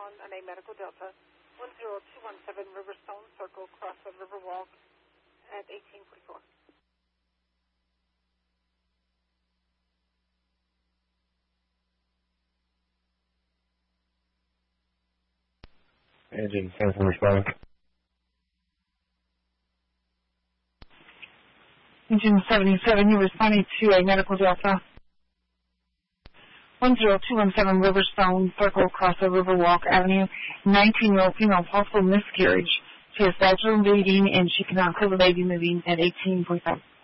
on a Medical Delta, 10217 Riverstone Circle, cross the Riverwalk at 1844. Engine 7 responding. Engine 77, you're responding to a Medical Delta. 10217 Riverstone Circle, cross the Riverwalk Avenue, 19-year-old female, possible miscarriage. She has vaginal bleeding and she cannot feel the baby moving at 18:45.